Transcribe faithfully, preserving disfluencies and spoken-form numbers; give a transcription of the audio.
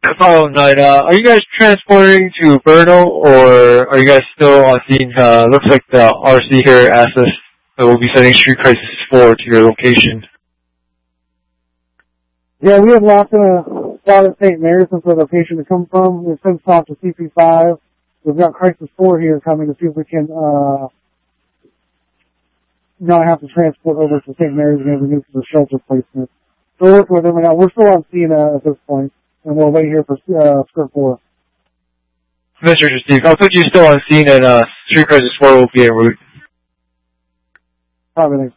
Follow nine. Uh, are you guys transporting to Brno, or are you guys still on scene? Uh, looks like the R C here asked us that we'll be sending Street Crisis four to your location. Yeah, we have locked in a spot at Saint Mary's for the location to come from. We've since talked to C P five. We've got Crisis four here coming to see if we can uh, not have to transport over to Saint Mary's and have a shelter placement. So we're working with them right now. We're still on scene uh, at this point, and we'll wait here for uh, Script four. Mister Steve, I'll put you still on scene, and uh, Street Crisis four will be en route. Probably.